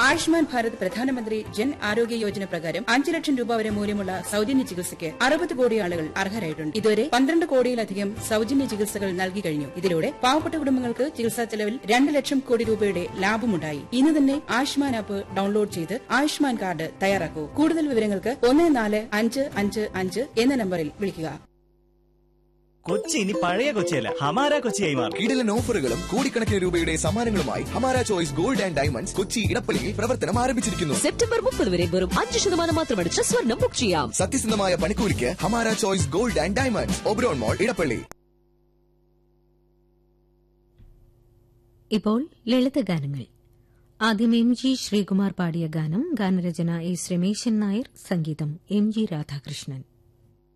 ആയുഷ്മാൻ ഭാരത് പ്രധാനമന്ത്രി ജൻ ആരോഗ്യ യോജന പ്രകാരം 5 ലക്ഷം രൂപ വരെ മൂല്യമുള്ള സൌജന്യ ചികിത്സയ്ക്ക് 60 കോടി ആളുകൾ അർഹരായിട്ടുണ്ട്. ഇതുവരെ 12 കോടിയിലധികം സൌജന്യ ചികിത്സകൾ നൽകി കഴിഞ്ഞു. ഇതിലൂടെ പാവപ്പെട്ട കുടുംബങ്ങൾക്ക് ചികിത്സാ ചെലവിൽ 2 ലക്ഷം കോടി രൂപയുടെ ലാഭമുണ്ടായി. ഇന്ന് തന്നെ ആയുഷ്മാൻ ആപ്പ് ഡൌൺലോഡ് ചെയ്ത് ആയുഷ്മാൻ കാർഡ് തയ്യാറാക്കൂ. കൂടുതൽ വിവരങ്ങൾക്ക് 14555 എന്ന നമ്പറിൽ വിളിക്കുക. കൊച്ചി ഇനി പഴയ കൊച്ചിയല്ല, ഹമാര കൊച്ചിയായി മാറും. കിടിലൻ ഓഫറുകളും കോടിക്കണക്കിന് രൂപയുടെ സമ്മാനങ്ങളുമായി Hamara choice gold and diamonds Kochi ഇടപ്പള്ളിയിൽ പ്രവർത്തനം ആരംഭിച്ചിരിക്കുന്നു. സെപ്റ്റംബർ 30 വരെ വെറും 5% മാത്രമടിച്ച് സ്വർണ്ണം ബുക്ക് ചെയ്യാം. സത്യസന്ധമായ പണിക്കൂലിക്ക് Hamara choice gold and diamonds, Oberon മോൾ, ഇടപ്പള്ളി. ഇപ്പോൾ ലളിതഗാനങ്ങൾ. ആദ്യം എം.ജി. ശ്രീകുമാർ പാടിയ ഗാനം. ഗാനരചന എസ്. രമേശൻ നായർ, സംഗീതം എം.ജി. രാധാകൃഷ്ണൻ.